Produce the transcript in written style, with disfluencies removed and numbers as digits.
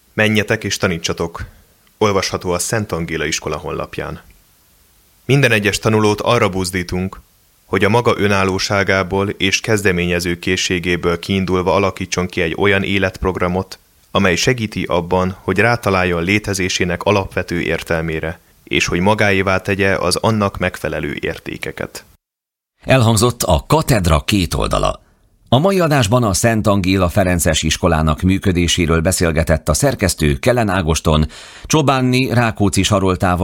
Menjetek és tanítsatok, olvasható a Szent Angéla iskola honlapján. Minden egyes tanulót arra buzdítunk, hogy a maga önállóságából és kezdeményező készségéből kiindulva alakítson ki egy olyan életprogramot, amely segíti abban, hogy rátaláljon létezésének alapvető értelmére, és hogy magáévá tegye az annak megfelelő értékeket. Elhangzott a Katedra két oldala. A mai adásban a Szent Angéla Ferences iskolának működéséről beszélgetett a szerkesztő Kellen Ágoston, Csobánni Rákóczi Saroltával,